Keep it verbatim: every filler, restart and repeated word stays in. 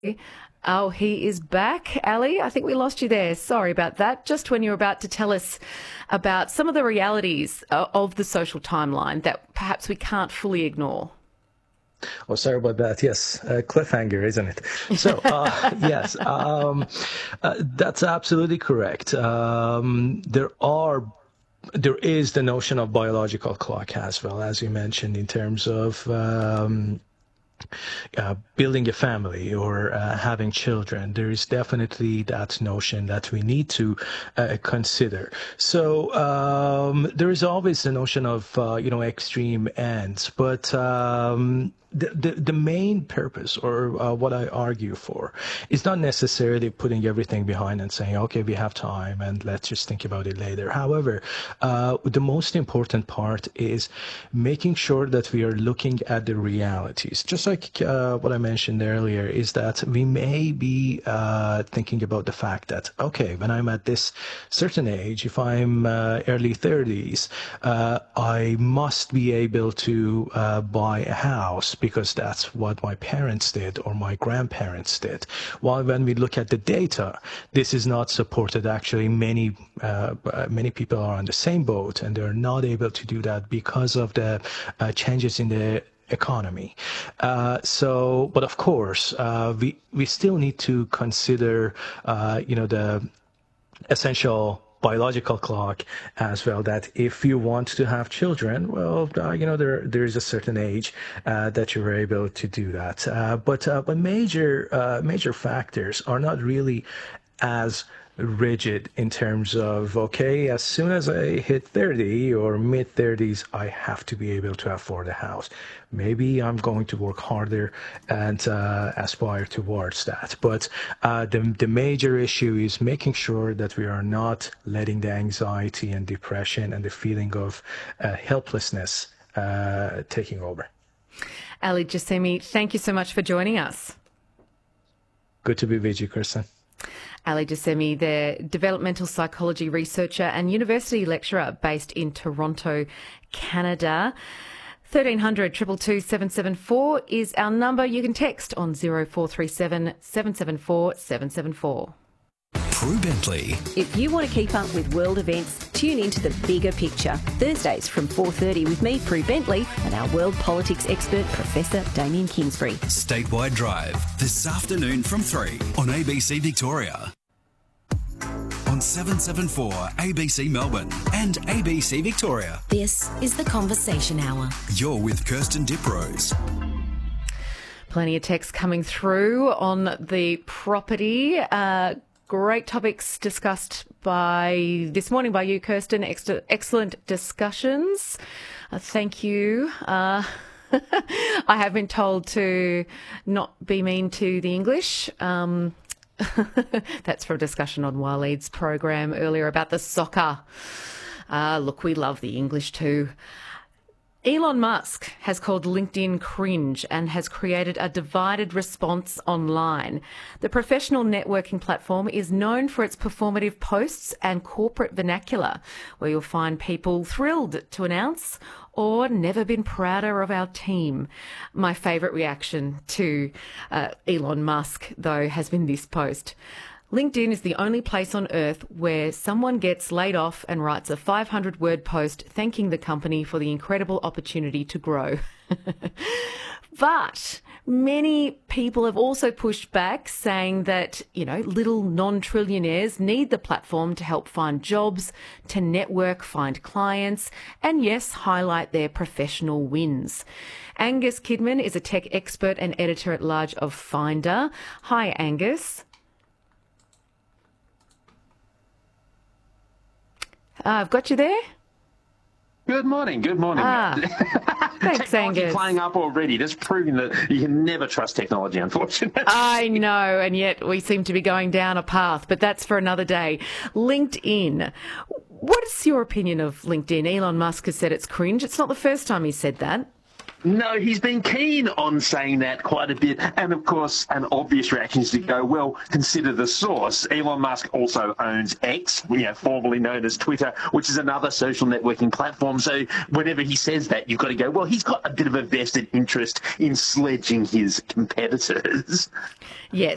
Oh, he is back. Ali, I think we lost you there. Sorry about that. Just when you were about to tell us about some of the realities uh, of the social timeline that perhaps we can't fully ignore. Oh, sorry about that. Yes, uh, cliffhanger, isn't it? So, uh, yes, um, uh, that's absolutely correct. Um, there are There is the notion of biological clock as well, as you mentioned, in terms of um, uh, building a family or uh, having children. There is definitely that notion that we need to uh, consider. So um, there is always the notion of, uh, you know, extreme ends, but um, the, the, the main purpose, or uh, what I argue for, is not necessarily putting everything behind and saying, okay, we have time and let's just think about it later. However, uh, the most important part is making sure that we are looking at the realities. Just like uh, what I mentioned earlier, is that we may be uh, thinking about the fact that, okay, when I'm at this certain age, if I'm uh, early thirties, uh, I must be able to uh, buy a house, because that's what my parents did or my grandparents did. While when we look at the data, this is not supported. Actually, many uh, many people are on the same boat and they're not able to do that because of the uh, changes in the economy. Uh, so, but of course, uh, we we still need to consider, uh, you know, the essential biological clock as well, that if you want to have children, well, uh, you know, there there is a certain age uh, that you're able to do that. Uh, but uh, but major uh, major factors are not really as rigid in terms of, okay, as soon as I hit thirty or mid thirties, I have to be able to afford a house. Maybe I'm going to work harder and uh, aspire towards that. But uh, the, the major issue is making sure that we are not letting the anxiety and depression and the feeling of uh, helplessness uh, taking over. Ali Jassemi, thank you so much for joining us. Good to be with you, Kirsten. Ali Jassemi, the developmental psychology researcher and university lecturer based in Toronto, Canada. thirteen hundred, two two two, seven seven four is our number. You can text on zero four three seven, seven seven four, seven seven four. Prue Bentley. If you want to keep up with world events, tune into The Bigger Picture, Thursdays from four thirty with me, Prue Bentley, and our world politics expert, Professor Damien Kingsbury. Statewide Drive, this afternoon from three on A B C Victoria. On seven seven four A B C Melbourne and A B C Victoria. This is The Conversation Hour. You're with Kirsten Diprose. Plenty of texts coming through on the property. Uh, great topics discussed by this morning by you, Kirsten. Ex- excellent discussions. Uh, thank you. Uh, I have been told to not be mean to the English. Um, That's for a discussion on Waleed's program earlier about the soccer. Uh, look, we love the English too. Elon Musk has called LinkedIn cringe and has created a divided response online. The professional networking platform is known for its performative posts and corporate vernacular, where you'll find people thrilled to announce or never been prouder of our team. My favourite reaction to uh, Elon Musk, though, has been this post. LinkedIn is the only place on earth where someone gets laid off and writes a five hundred word post thanking the company for the incredible opportunity to grow. But many people have also pushed back, saying that, you know, little non-trillionaires need the platform to help find jobs, to network, find clients, and yes, highlight their professional wins. Angus Kidman is a tech expert and editor-at-large of Finder. Hi, Angus. Uh, I've got you there. Good morning. Good morning. Ah, thanks, Technology Angus. playing up already. That's proving that you can never trust technology, unfortunately. I know, and yet we seem to be going down a path, but that's for another day. LinkedIn. What is your opinion of LinkedIn? Elon Musk has said it's cringe. It's not the first time he said that. No, he's been keen on saying that quite a bit. And, of course, an obvious reaction is to go, well, consider the source. Elon Musk also owns X, you know, formerly known as Twitter, which is another social networking platform. So whenever he says that, you've got to go, well, he's got a bit of a vested interest in sledging his competitors. Yes,